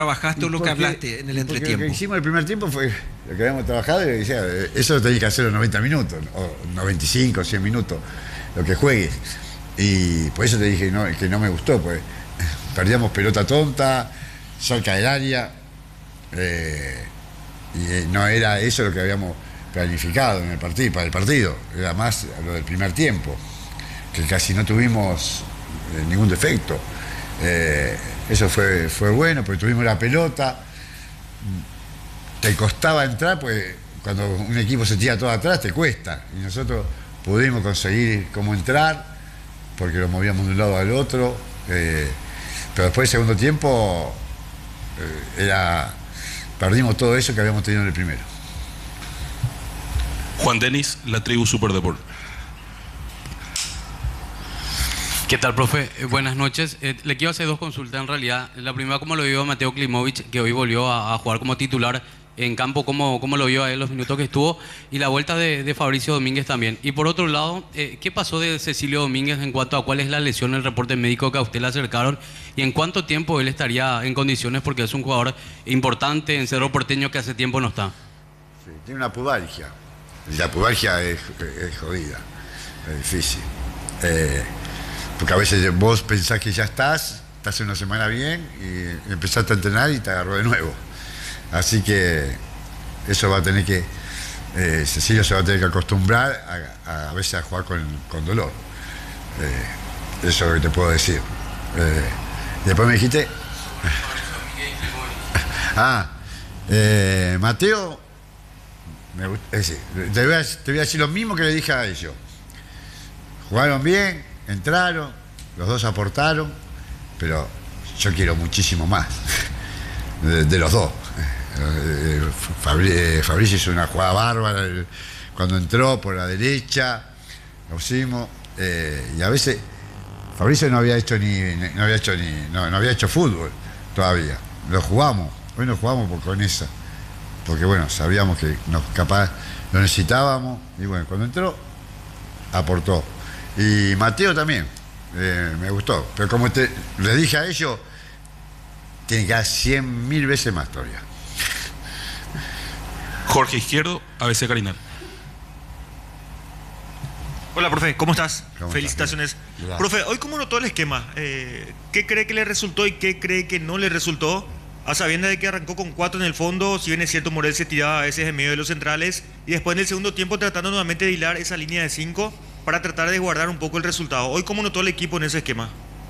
trabajaste o lo que hablaste en el entretiempo? Lo que hicimos el primer tiempo fue lo que habíamos trabajado y decía, eso lo tenés que hacer en 90 minutos, o 95, 100 minutos, lo que juegues. Y por eso te dije que no me gustó, pues perdíamos pelota tonta, cerca del área, y no era eso lo que habíamos planificado en el partido, para el partido, era más lo del primer tiempo, que casi no tuvimos ningún defecto. Eso fue bueno, porque tuvimos la pelota, te costaba entrar, pues cuando un equipo se tira todo atrás te cuesta, y nosotros pudimos conseguir cómo entrar, porque lo movíamos de un lado al otro, pero después del segundo tiempo perdimos todo eso que habíamos tenido en el primero. Juan Denis, La Tribu Superdeport. ¿Qué tal, profe? Buenas noches. Le quiero hacer dos consultas en realidad. La primera, ¿cómo lo vio Mateo Klimovic, que hoy volvió a jugar como titular en campo? ¿Cómo lo vio a él los minutos que estuvo? Y la vuelta de Fabricio Domínguez también. Y por otro lado, ¿qué pasó de Cecilio Domínguez en cuanto a cuál es la lesión, el reporte médico que a usted le acercaron? ¿Y en cuánto tiempo él estaría en condiciones? Porque es un jugador importante en Cerro Porteño que hace tiempo no está. Sí, tiene una pubalgia. Y la pubalgia es jodida, es difícil. Porque a veces vos pensás que ya estás una semana bien y empezaste a entrenar y te agarró de nuevo. Así que eso va a tener que, Cecilio se va a tener que acostumbrar a veces a jugar con dolor. Eso es lo que te puedo decir. Después me dijiste... Mateo, te voy a decir lo mismo que le dije a ellos. Jugaron bien, entraron, los dos aportaron, pero yo quiero muchísimo más de los dos. Fabricio hizo una jugada bárbara cuando entró por la derecha, lo hicimos, y a veces Fabricio no había hecho fútbol todavía. Lo jugamos, hoy no jugamos con esa, porque bueno, sabíamos que capaz lo necesitábamos, y bueno, cuando entró aportó. Y Mateo también, me gustó, pero como le dije a ellos, tiene que dar 100.000 veces más todavía. Jorge Izquierdo, ABC Carinal. Hola, profe, ¿cómo estás? ¿Cómo Felicitaciones. estás? Profe, hoy cómo notó el esquema, ¿qué cree que le resultó y qué cree que no le resultó? A sabiendas de que arrancó con 4 en el fondo, si bien es cierto, Morel se tiraba a veces en medio de los centrales, y después en el segundo tiempo tratando nuevamente de hilar esa línea de 5 para tratar de guardar un poco el resultado. Hoy, ¿cómo notó el equipo en ese esquema?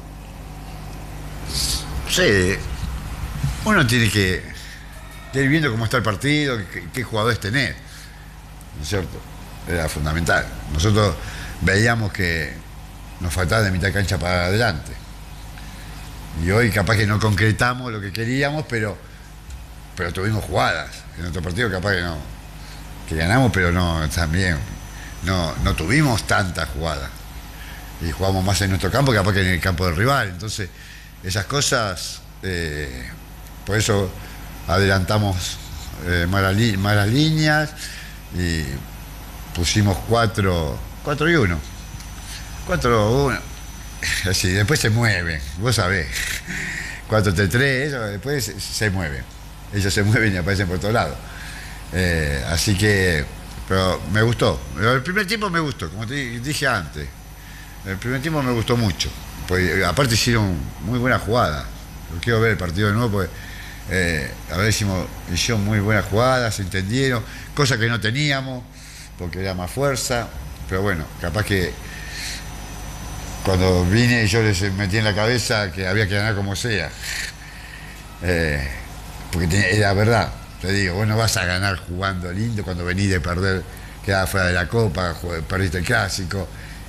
Sí, uno tiene que ir viendo cómo está el partido, qué jugadores tener, ¿no es cierto? Era fundamental. Nosotros veíamos que nos faltaba de mitad de cancha para adelante. Y hoy capaz que no concretamos lo que queríamos, pero tuvimos jugadas. En otro partido capaz que no. Que ganamos, pero no, también no tuvimos tantas jugadas. Y jugamos más en nuestro campo capaz que en el campo del rival. Entonces, esas cosas, por eso adelantamos malas líneas y pusimos 4-1. 4-1. Así, después se mueven, vos sabés. 4-3, eso después se mueven. Ellos se mueven y aparecen por todos lados. Así que, pero me gustó. El primer tiempo me gustó, como te dije antes. El primer tiempo me gustó mucho. Porque, aparte hicieron muy buena jugada. Quiero ver el partido de nuevo, porque a ver, hicieron muy buenas jugadas, se entendieron, cosas que no teníamos, porque era más fuerza. Pero bueno, capaz que cuando vine yo les metí en la cabeza que había que ganar como sea. Porque era verdad, te digo, vos no vas a ganar jugando lindo cuando venís de perder, quedás fuera de la Copa, perdiste el Clásico.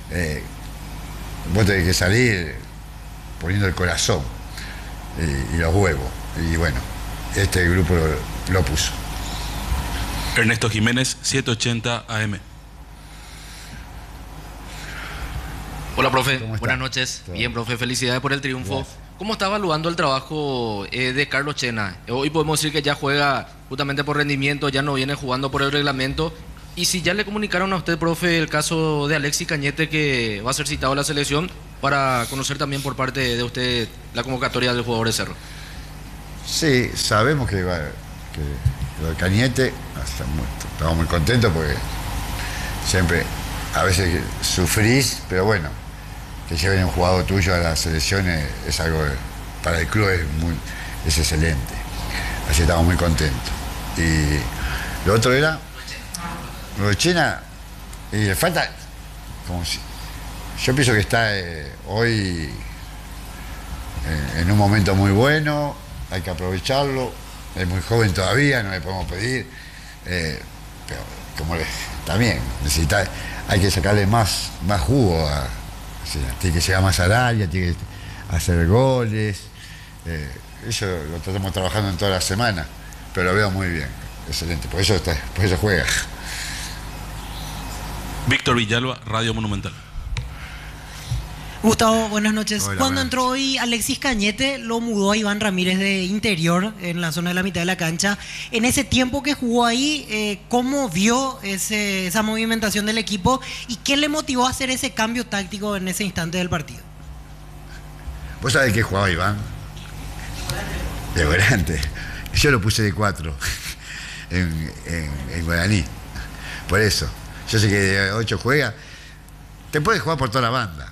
Vos tenés que salir poniendo el corazón y los huevos. Y bueno, este grupo lo puso. Ernesto Jiménez, 780 AM. Hola, profe. ¿Cómo está? Buenas noches. Todo. Bien, profe. Felicidades por el triunfo. Gracias. ¿Cómo está evaluando el trabajo de Carlos Chena? Hoy podemos decir que ya juega justamente por rendimiento, ya no viene jugando por el reglamento. Y si ya le comunicaron a usted, profe, el caso de Alexis Cañete, que va a ser citado a la selección, para conocer también por parte de usted la convocatoria del jugador de Cerro. Sí, sabemos que lo de Cañete, estamos muy contentos porque siempre, a veces sufrís, pero bueno, que lleven un jugador tuyo a las selecciones es algo, para el club es excelente. Así estamos muy contentos. Y lo otro era, lo de China, y le falta, como si, yo pienso que está hoy en un momento muy bueno, hay que aprovecharlo, es muy joven todavía, no le podemos pedir, pero como también hay que sacarle más jugo, tiene que llegar más al área, tiene que hacer goles, eso lo estamos trabajando en toda la semana, pero lo veo muy bien, excelente, por eso juega. Víctor Villalba, Radio Monumental. Gustavo, buenas noches. Hola, Cuando buenas entró hoy Alexis Cañete, lo mudó a Iván Ramírez de interior, en la zona de la mitad de la cancha. En ese tiempo que jugó ahí, ¿cómo vio esa movimentación del equipo y qué le motivó a hacer ese cambio táctico en ese instante del partido? ¿Vos sabés qué jugaba Iván? De volante. Yo lo puse de 4 en Guaraní. Por eso. Yo sé que de 8 juega. Te puede jugar por toda la banda.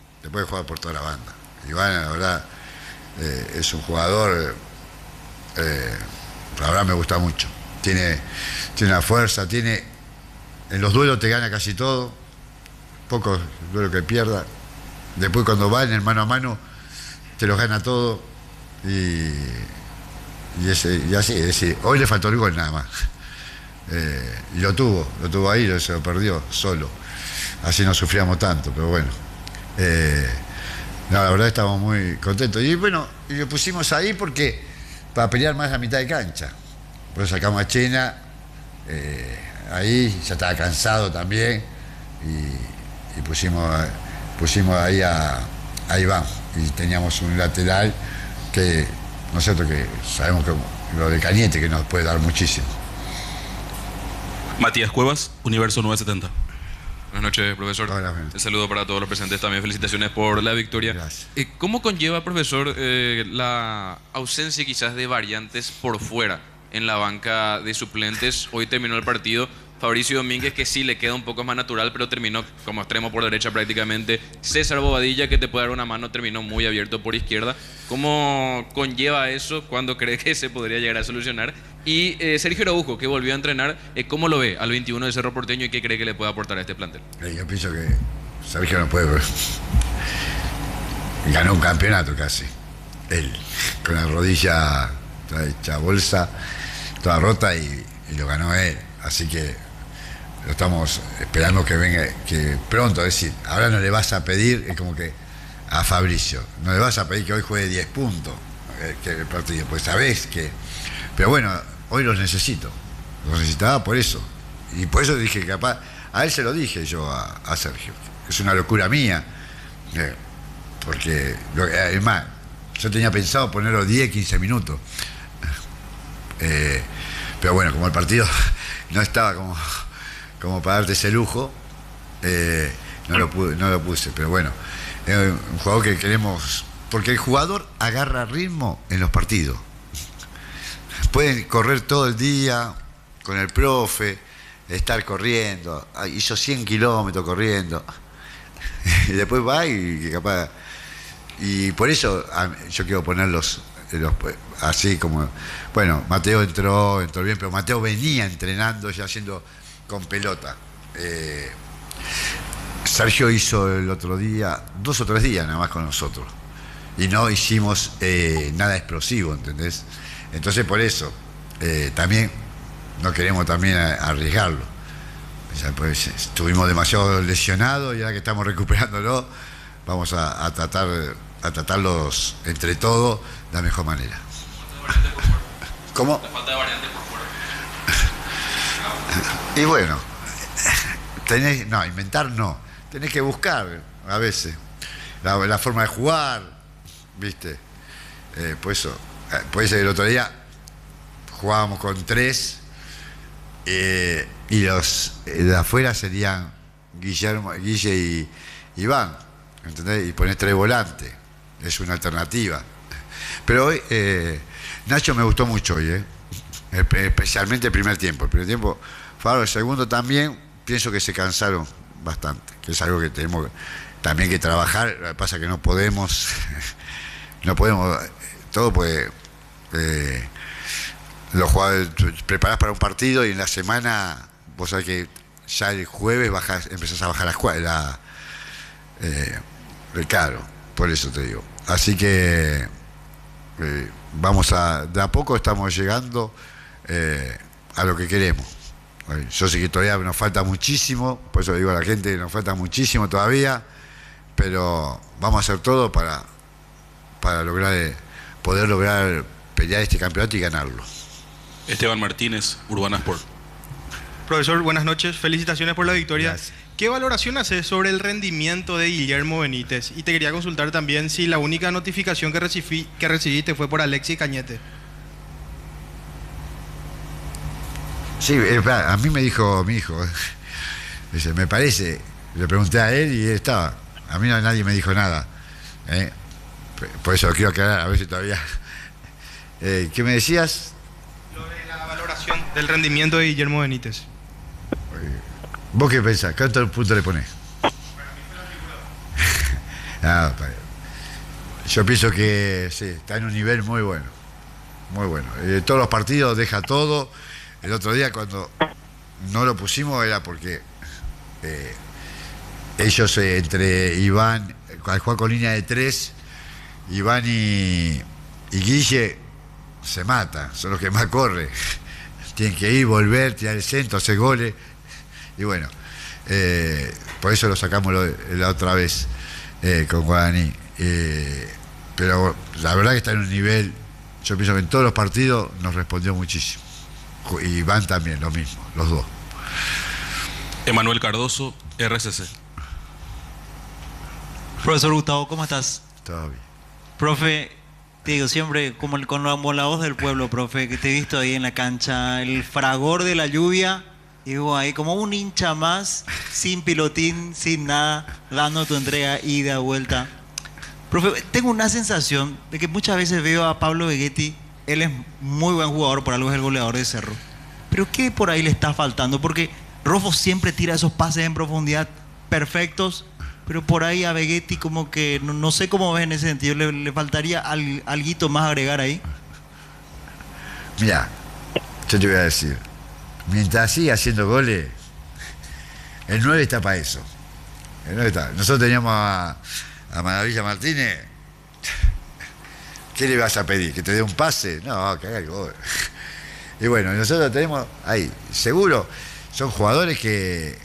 Iván, la verdad, es un jugador, la verdad me gusta mucho. Tiene una fuerza, en los duelos te gana casi todo, pocos duelos que pierda. Después cuando va en el mano a mano, te los gana todo. Y así, es decir, hoy le faltó el gol nada más. Y lo tuvo ahí, se lo perdió solo. Así no sufríamos tanto, pero bueno. No, la verdad estamos muy contentos. Y bueno, y lo pusimos ahí porque para pelear más la mitad de cancha. Por eso sacamos a Chena, ahí ya estaba cansado también, y pusimos ahí a Iván. Y teníamos un lateral que nosotros que sabemos que lo de Cañete, que nos puede dar muchísimo. Matías Cuevas, Universo 970. Buenas noches, profesor. Hola, Un saludo para todos los presentes también. Felicitaciones por la victoria. Gracias. ¿Cómo conlleva, profesor, la ausencia quizás de variantes por fuera en la banca de suplentes? Hoy terminó el partido. Fabricio Domínguez, que sí le queda un poco más natural, pero terminó como extremo por derecha prácticamente. César Bobadilla, que te puede dar una mano, terminó muy abierto por izquierda. ¿Cómo conlleva eso? ¿Cuándo cree que se podría llegar a solucionar? Y Sergio Araujo, que volvió a entrenar, ¿cómo lo ve al 21 de Cerro Porteño y qué cree que le puede aportar a este plantel? Yo pienso que Sergio no puede. Ganó un campeonato casi. Él, con la rodilla toda hecha bolsa, toda rota, y lo ganó él. Así que lo estamos esperando que venga, que pronto, es decir, ahora no le vas a pedir, es como que a Fabricio, no le vas a pedir que hoy juegue 10 puntos que el partido, pues sabés que. Pero bueno, hoy los necesitaba por eso. Y por eso dije que capaz, a él se lo dije yo a Sergio, es una locura mía, porque además, yo tenía pensado ponerlo 10, 15 minutos. Pero bueno, como el partido no estaba como para darte ese lujo, no lo puse. Pero bueno, es un jugador que queremos, porque el jugador agarra ritmo en los partidos. Pueden correr todo el día con el profe, estar corriendo, hizo 100 kilómetros corriendo, y después va y capaz. Y por eso yo quiero ponerlos así como. Bueno, Mateo entró bien, pero Mateo venía entrenando ya haciendo con pelota. Sergio hizo el otro día 2 o 3 días nada más con nosotros y no hicimos nada explosivo, ¿entendés? Entonces por eso también no queremos también arriesgarlo. O sea, pues, estuvimos demasiado lesionados y ahora que estamos recuperándolo vamos a tratarlos entre todos de la mejor manera. ¿Cómo? La falta de variantes por fuera. Y bueno, inventar no. Tenés que buscar a veces la forma de jugar, ¿viste? Por eso, puede ser el otro día jugábamos con 3 y los de afuera serían Guille y Iván, ¿entendés? Y ponés 3 volantes, es una alternativa. Pero hoy Nacho me gustó mucho hoy, especialmente el primer tiempo. El primer tiempo, Fabio, el segundo también, pienso que se cansaron bastante, que es algo que tenemos también que trabajar. Lo que pasa es que no podemos, todo pues, los jugadores preparás para un partido y en la semana, vos sabés que ya el jueves empezás a bajar el caro, por eso te digo. Así que de a poco estamos llegando a lo que queremos. Yo sé que todavía nos falta muchísimo, por eso le digo a la gente, nos falta muchísimo todavía, pero vamos a hacer todo para poder lograr pelear este campeonato y ganarlo. Esteban Martínez, Urbana Sport. Profesor, buenas noches, felicitaciones por la victoria. Gracias. ¿Qué valoración haces sobre el rendimiento de Guillermo Benítez? Y te quería consultar también si la única notificación que recibiste fue por Alexis Cañete. Sí, a mí me dijo mi hijo, dice, me parece, le pregunté a él y él estaba. A mí nadie me dijo nada. Por eso lo quiero aclarar, a ver si todavía... ¿Qué me decías? Lo de la valoración del rendimiento de Guillermo Benítez. ¿Vos qué pensás? ¿Cuántos puntos le ponés? Yo pienso que sí, está en un nivel muy bueno. Muy bueno. Todos los partidos deja todo. El otro día cuando no lo pusimos era porque ellos entre Iván, al jugar con línea de 3, Iván y Guille se matan, son los que más corren. Tienen que ir, volver, tirar el centro, hacer goles. Y bueno, por eso lo sacamos la otra vez con Guaraní. Pero la verdad que está en un nivel, yo pienso que en todos los partidos nos respondió muchísimo. Y Iván también, lo mismo, los dos. Emanuel Cardoso, RCC. Profesor Gustavo, ¿cómo estás? Todo bien. Profe, te digo siempre, como la voz del pueblo, profe, que te he visto ahí en la cancha, el fragor de la lluvia, y digo ahí como un hincha más, sin pilotín, sin nada, dando tu entrega, ida, vuelta. Profe, tengo una sensación de que muchas veces veo a Pablo Vegetti, él es muy buen jugador, por algo es el goleador de Cerro, pero ¿qué por ahí le está faltando? Porque Rofo siempre tira esos pases en profundidad perfectos, pero por ahí a Vegetti como que no sé cómo ves en ese sentido, le faltaría alguito más agregar ahí. Mira, yo te voy a decir, mientras siga haciendo goles, el 9 está para eso. El 9 está. Nosotros teníamos a Maravilla Martínez. ¿Qué le vas a pedir? ¿Que te dé un pase? No, que haga el gol. Y bueno, nosotros tenemos ahí, seguro, son jugadores que...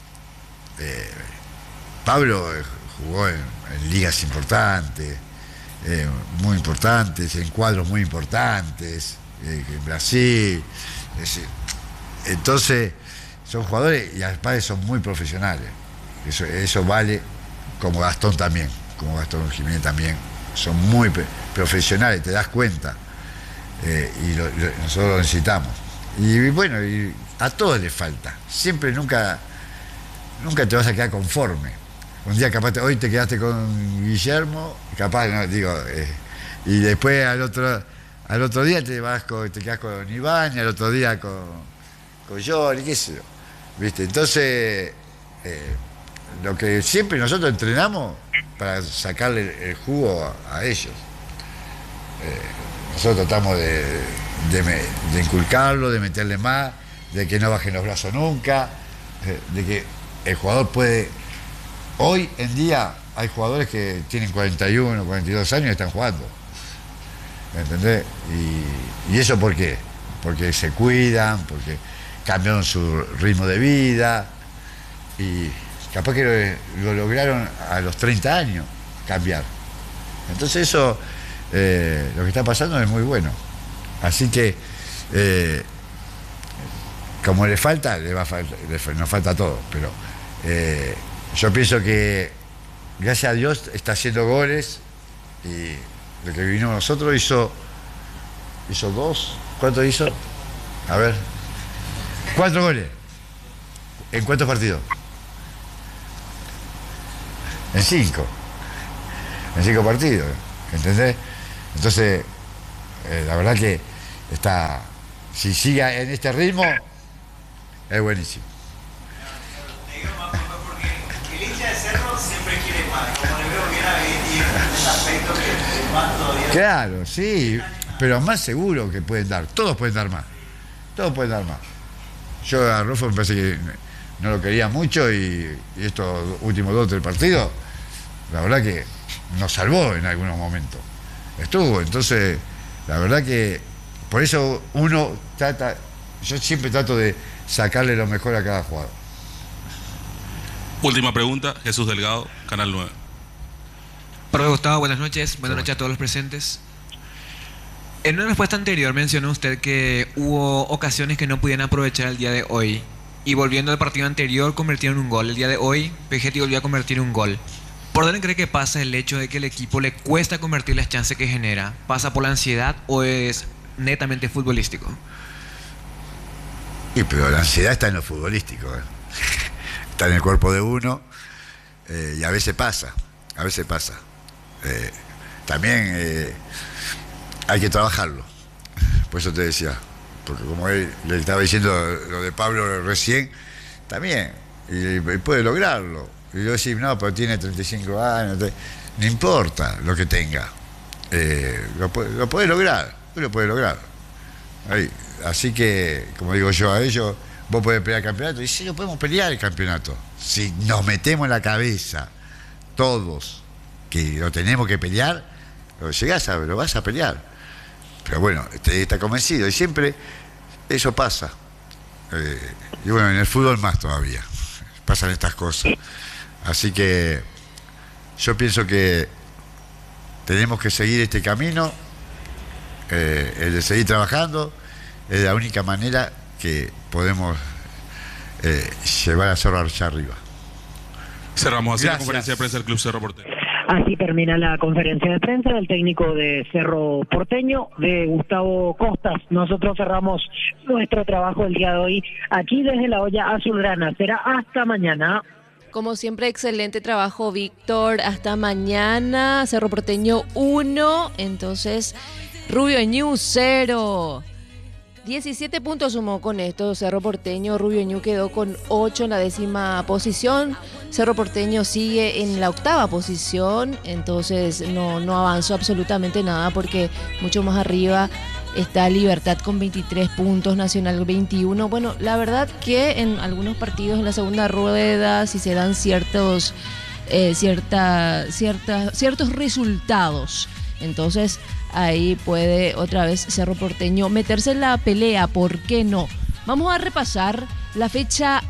Pablo jugó en ligas importantes, muy importantes, en cuadros muy importantes, en Brasil. Entonces, son jugadores y además son muy profesionales. Eso vale, como Gastón también, como Gastón Jiménez también. Son muy profesionales, te das cuenta. Y nosotros lo necesitamos. Y bueno, y a todos les falta. Siempre, nunca te vas a quedar conforme. Un día capaz, hoy te quedaste con Guillermo, capaz, no, digo, y después al otro día te quedas con Iván, y al otro día con Johnny, qué sé yo. ¿Viste? Entonces, lo que siempre nosotros entrenamos para sacarle el jugo a ellos. Nosotros tratamos de inculcarlo, de meterle más, de que no bajen los brazos nunca, de que el jugador puede... Hoy en día hay jugadores que tienen 41, 42 años y están jugando. ¿Entendés? ¿Y eso por qué? Porque se cuidan, porque cambiaron su ritmo de vida y capaz que lo lograron a los 30 años cambiar. Entonces eso, lo que está pasando es muy bueno. Así que, como le falta, nos falta todo, pero yo pienso que, gracias a Dios, está haciendo goles y lo que vino nosotros hizo 2. ¿Cuánto hizo? A ver. 4 goles. ¿En cuántos partidos? En 5. En 5 partidos. ¿Entendés? Entonces, la verdad que está, si sigue en este ritmo, es buenísimo. El hincha de Cerro siempre quiere más, como le veo bien a Betty en ese aspecto que más todavía. Claro, sí, pero más seguro que pueden dar, todos pueden dar más, todos pueden dar más. Yo a Rufo me parece que no lo quería mucho y estos últimos 2 del partido, la verdad que nos salvó en algunos momentos. Estuvo, entonces, la verdad que por eso uno trata, yo siempre trato de sacarle lo mejor a cada jugador. Última pregunta, Jesús Delgado, Canal 9. Profe Gustavo, buenas noches. Buenas noches a todos los presentes. En una respuesta anterior mencionó usted que hubo ocasiones que no pudieron aprovechar el día de hoy. Y volviendo al partido anterior, convirtieron un gol. El día de hoy, Vegetti volvió a convertir un gol. ¿Por dónde cree que pasa el hecho de que el equipo le cuesta convertir las chances que genera? ¿Pasa por la ansiedad o es netamente futbolístico? Y pero la ansiedad está en lo futbolístico, ¿eh? Está en el cuerpo de uno, y a veces pasa, también hay que trabajarlo, por eso te decía, porque como él le estaba diciendo lo de Pablo recién, también, y puede lograrlo. Y yo decía, no, pero tiene 35 años, no importa lo que tenga, lo puede lograr, lo puede lograr. Ahí. Así que, como digo yo a ellos, vos podés pelear el campeonato, y sí, lo podemos pelear el campeonato. Si nos metemos en la cabeza, todos, que lo tenemos que pelear, lo vas a pelear. Pero bueno, está convencido, y siempre eso pasa. Y bueno, en el fútbol más todavía, pasan estas cosas. Así que yo pienso que tenemos que seguir este camino, el de seguir trabajando, es la única manera que podemos llevar a Cerro allá arriba. Cerramos así Gracias. la conferencia de prensa del Club Cerro Porteño. Así termina la conferencia de prensa del técnico de Cerro Porteño, de Gustavo Costas. Nosotros cerramos nuestro trabajo el día de hoy aquí desde la olla azulgrana. Será hasta mañana. Como siempre, excelente trabajo, Víctor. Hasta mañana. Cerro Porteño 1. Entonces, Rubio Ñu 0. 17 puntos sumó con esto Cerro Porteño. Rubio Ñu quedó con 8 en la 10ª posición. Cerro Porteño sigue en la 8ª posición. Entonces no avanzó absolutamente nada porque mucho más arriba está Libertad con 23 puntos, Nacional 21. Bueno, la verdad que en algunos partidos en la segunda rueda, si se dan ciertos resultados, entonces ahí puede otra vez Cerro Porteño meterse en la pelea, ¿por qué no? Vamos a repasar la fecha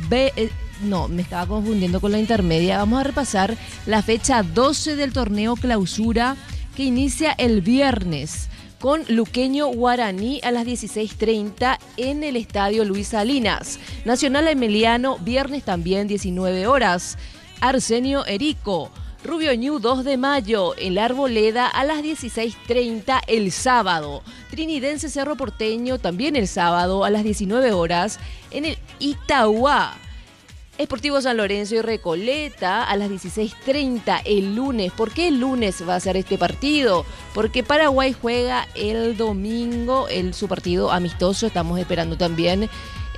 no, me estaba confundiendo con la intermedia. Vamos a repasar la fecha 12 del torneo Clausura, que inicia el viernes con Luqueño Guaraní a las 16:30 en el Estadio Luis Salinas. Nacional Emiliano, viernes también 19 horas. Arsenio Erico. Rubio Ñu 2 de mayo en la Arboleda a las 16:30 el sábado. Trinidense Cerro Porteño también el sábado a las 19 horas en el Itauguá. Sportivo San Lorenzo y Recoleta a las 16:30 el lunes. ¿Por qué el lunes va a ser este partido? Porque Paraguay juega el domingo su partido amistoso. Estamos esperando también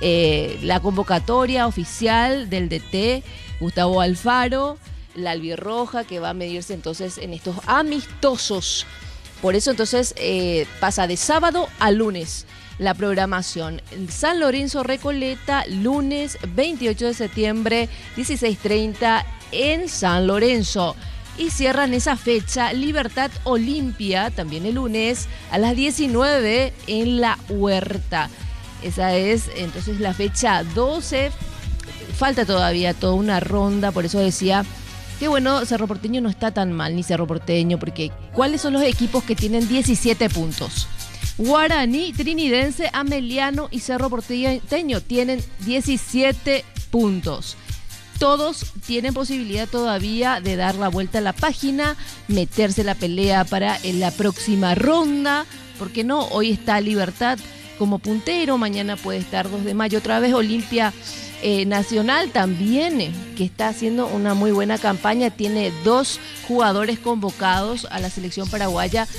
la convocatoria oficial del DT Gustavo Alfaro, la albirroja, que va a medirse entonces en estos amistosos. Por eso entonces pasa de sábado a lunes la programación. San Lorenzo Recoleta, lunes 28 de septiembre, 16:30 en San Lorenzo. Y cierran esa fecha Libertad Olimpia, también el lunes, a las 19 en La Huerta. Esa es entonces la fecha 12. Falta todavía toda una ronda, por eso decía que bueno, Cerro Porteño no está tan mal, ni Cerro Porteño, porque ¿cuáles son los equipos que tienen 17 puntos? Guaraní, Trinidense, Ameliano y Cerro Porteño tienen 17 puntos. Todos tienen posibilidad todavía de dar la vuelta a la página, meterse en la pelea para en la próxima ronda. ¿Por qué no? Hoy está Libertad como puntero, mañana puede estar 2 de mayo otra vez, Olimpia Nacional también, que está haciendo una muy buena campaña, tiene 2 jugadores convocados a la selección paraguaya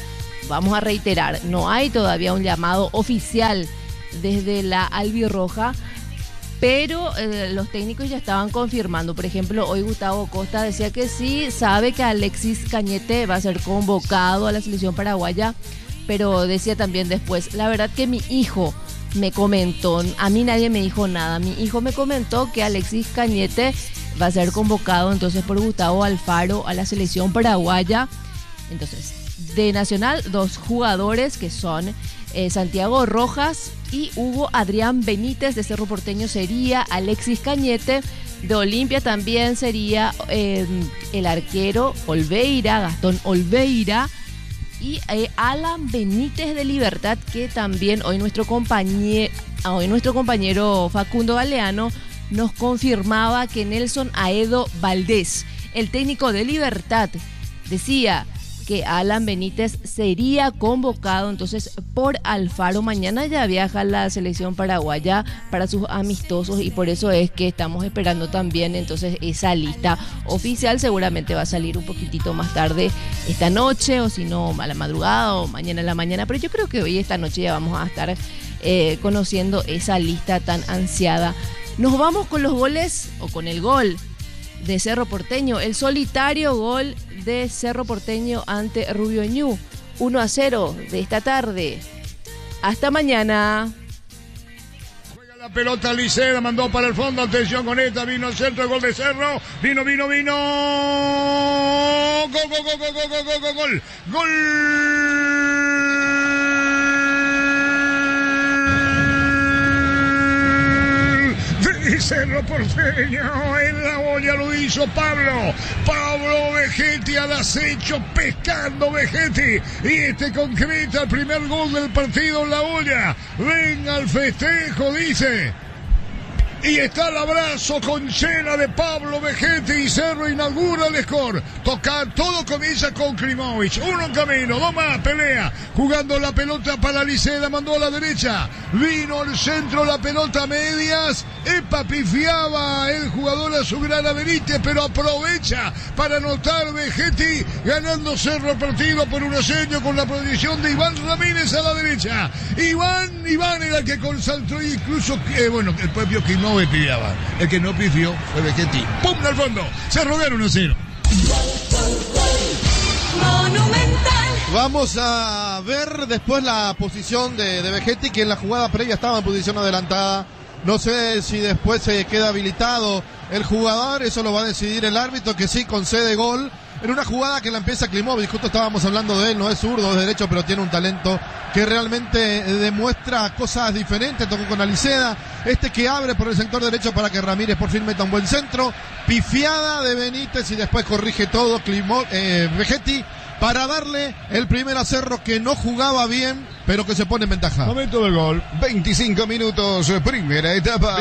vamos a reiterar, no hay todavía un llamado oficial desde la albirroja, pero los técnicos ya estaban confirmando. Por ejemplo, hoy Gustavo Costa decía que sí, sabe que Alexis Cañete va a ser convocado a la selección paraguaya, pero decía también después, la verdad que mi hijo me comentó, a mí nadie me dijo nada, mi hijo me comentó que Alexis Cañete va a ser convocado entonces por Gustavo Alfaro a la selección paraguaya. Entonces, de Nacional, 2 jugadores que son Santiago Rojas y Hugo Adrián Benítez. De Cerro Porteño sería Alexis Cañete. De Olimpia también sería el arquero Olveira, Gastón Olveira. Y Alan Benítez de Libertad, que también hoy nuestro compañero Facundo Galeano nos confirmaba que Nelson Aedo Valdés, el técnico de Libertad, decía que Alan Benítez sería convocado entonces por Alfaro. Mañana ya viaja a la selección paraguaya para sus amistosos y por eso es que estamos esperando también entonces esa lista oficial. Seguramente va a salir un poquitito más tarde esta noche, o si no a la madrugada o mañana en la mañana, pero yo creo que hoy esta noche ya vamos a estar conociendo esa lista tan ansiada. Nos vamos con los goles, o con el gol de Cerro Porteño, el solitario gol de Cerro Porteño ante Rubio Ñu, 1-0 de esta tarde. Hasta mañana. Juega la pelota Licea, mandó para el fondo, atención con esta, vino el centro, gol de Cerro, vino, gol. Cerro Porteño, en la olla lo hizo Pablo Vegetti al acecho, pescando Vegetti, y concreta el primer gol del partido en la olla. Venga al festejo, dice. Y está el abrazo con cena de Pablo Vegetti, y Cerro inaugura el score. Tocar, todo comienza con Klimovic. Uno en camino, 2 más, pelea. Jugando la pelota para Licea, la mandó a la derecha. Vino al centro, la pelota a medias. Pifiaba el jugador a su gran Benítez, pero aprovecha para anotar Vegetti, ganando Cerro el partido por 1-0 con la proyección de Iván Ramírez a la derecha. Iván era el que consaltó, incluso, el propio Klimovic pifiaba. El que no pifió fue Vegetti. ¡Pum! Al fondo. Cerro gana 1-0. Vamos a ver después la posición de Vegetti, que en la jugada previa estaba en posición adelantada. No sé si después se queda habilitado el jugador, eso lo va a decidir el árbitro, que sí concede gol en una jugada que la empieza Klimovic. Justo estábamos hablando de él, no es zurdo, es derecho, pero tiene un talento que realmente demuestra cosas diferentes. Tocó con Aliceda, que abre por el sector derecho para que Ramírez por fin meta un buen centro. Pifiada de Benítez y después corrige todo Vegetti para darle el primer a Cerro, que no jugaba bien, pero que se pone en ventaja. Momento del gol, 25 minutos, primera etapa.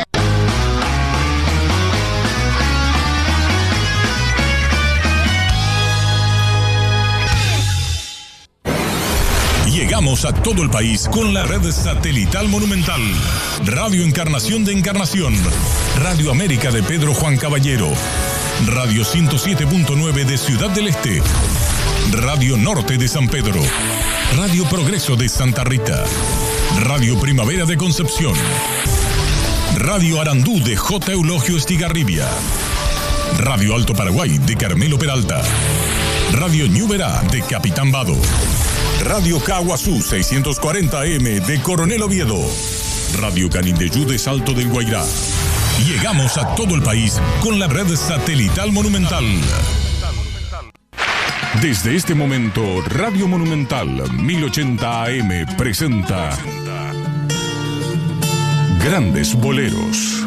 Llegamos a todo el país con la red satelital Monumental. Radio Encarnación de Encarnación, Radio América de Pedro Juan Caballero, Radio 107.9 de Ciudad del Este, Radio Norte de San Pedro, Radio Progreso de Santa Rita, Radio Primavera de Concepción, Radio Arandú de J. Eulogio Estigarribia, Radio Alto Paraguay de Carmelo Peralta, Radio Ñuberá de Capitán Vado, Radio Caguazú 640 AM de Coronel Oviedo, Radio Canindeyú de Salto del Guairá. Llegamos a todo el país con la red satelital Monumental. Desde este momento, Radio Monumental 1080 AM presenta Grandes Boleros.